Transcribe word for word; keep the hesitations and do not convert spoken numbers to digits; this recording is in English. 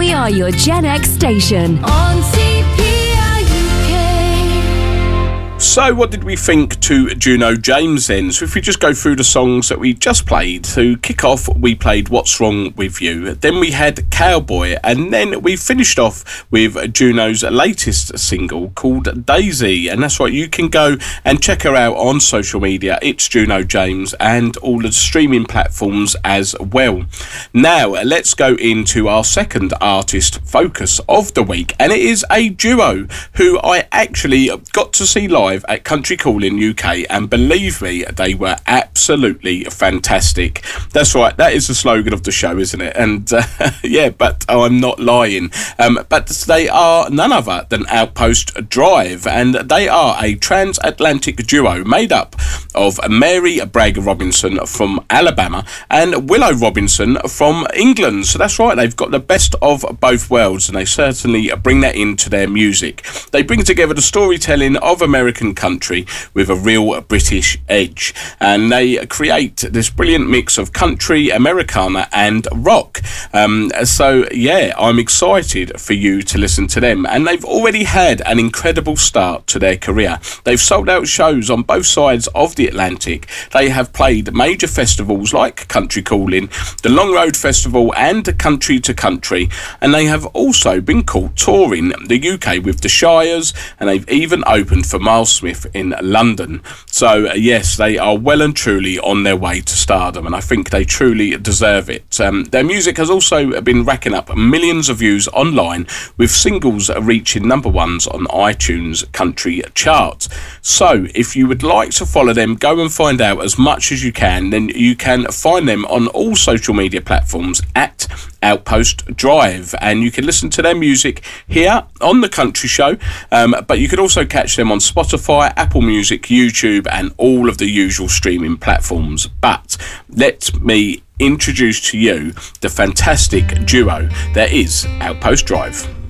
We are your Gen X station. On C P R U K. So what did we think to Juno James then? So if we just go through the songs that we just played, to kick off we played What's Wrong With You, then we had Cowboy, and then we finished off with Juno's latest single called Daisy. And that's right, you can go and check her out on social media. It's Juno James and all the streaming platforms as well. Now let's go into our second artist focus of the week, and it is a duo who I actually got to see live at Country Calling U K, and believe me, they were absolutely fantastic. That's right, that is the slogan of the show, isn't it? And uh, yeah, but oh, I'm not lying. Um, but they are none other than Outpost Drive, and they are a transatlantic duo made up of Mary Bragg Robinson from Alabama and Willow Robinson from England. So that's right, they've got the best of both worlds, and they certainly bring that into their music. They bring together the storytelling of American country with a real British edge, and they create this brilliant mix of country, Americana and rock. Um, so yeah, I'm excited for you to listen to them, and they've already had an incredible start to their career. They've sold out shows on both sides of the Atlantic. They have played major festivals like Country Calling, the Long Road Festival and Country to Country, and they have also been caught touring the U K with the Shires, and they've even opened for Miles Smith in London. So uh, yes, they are well and truly on their way to stardom, and I think they truly deserve it. Um, their music has also been racking up millions of views online, with singles reaching number ones on iTunes country chart. So if you would like to follow them, go and find out as much as you can. Then you can find them on all social media platforms at Outpost Drive, and you can listen to their music here on the Country Show, um, but you can also catch them on Spotify, Apple Music, YouTube and all of the usual streaming platforms. But let me introduce to you the fantastic duo that is Outpost Drive.